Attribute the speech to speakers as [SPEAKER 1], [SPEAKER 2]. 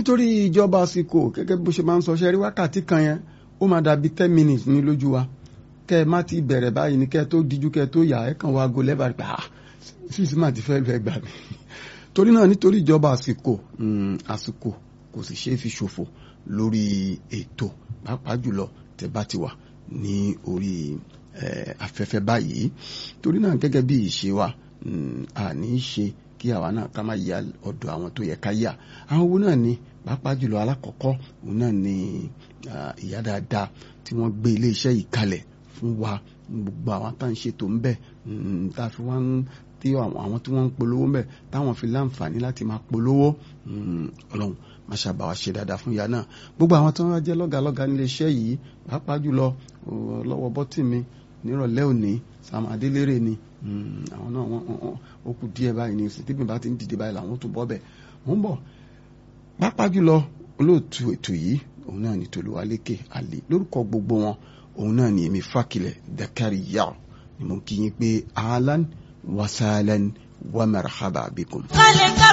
[SPEAKER 1] nítorí ìjọba àsìkò gẹ́gẹ́ bó ṣe máa ń sọ ṣe rí wákàtí kan yẹn ó máa dàbí 10 minutes ní lójú wa kẹ́ ẹ má ti bẹ̀rẹ̀ báyìí ní kẹ́ ẹ tó díjú kẹ́ ẹ tó yà ẹ kàn wá go lẹ́bàá pé sísí máa ti fẹ́ gbà mí torí náà nítorí ìjọba àsìkò kò sì ṣe é fi ṣòfò lórí ètò pàápàá jùlọ tẹ́ bá ti wà ní orí afẹ́fẹ́ báyìí torí náà gẹ́gẹ́ bí ìṣe wa àní ṣe kí àwa náà ká má ya ọ̀dọ̀ àwọn tó yẹ ká yà àwọn owó náà ni pàápàá jùlọ alákọ̀ọ́kọ́ òun náà ni ìyá dáadáa tí wọ́n gbé iléeṣẹ́ yìí kalẹ̀ fún wa gbogbo àwọn tá à ń ṣètò ń bẹ̀ tá a fi wá ń tí àwọn tí wọ́n ń polówó ń bẹ̀ táwọn fi láǹfààní láti máa polówó ọlọ́run má ṣàbà wá ṣe dáadáa fún ìyá náà gbogbo àwọn tí wọ́n jẹ́ lọ́gàlọ́gà níléeṣẹ́ yìí pàápàá jùlọ lọ́wọ́ bọ́tì mi nírọ̀lẹ́ òní Sam Adélérè ni àwọn náà ó kù díẹ̀ báyìí ní sítìbì bá ti ń dìde báyìí làwọn tó bọ́ bẹ̀ wọ́n ń bọ̀ pàápàá jùlọ olóòtú ètò yìí òun náà ni Tolúwalékè Àlè lórúkọ gbogbo wọn òun náà ni èmi Fákilẹ̀ Zakariya ni mo kí yín pé ahlan wa sahlan wa marhaba bikum.